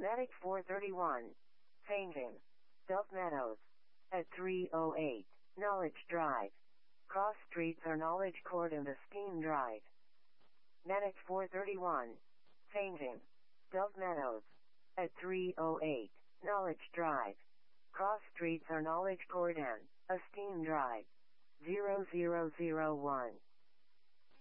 Matic 431. Painting. Dove Meadows. At 308. Knowledge Drive. Cross streets are Knowledge Court and Esteem Drive. Matic 431. Painting. Dove Meadows. At 308. Knowledge Drive. Cross streets are Knowledge Court and Esteem Drive. 0001.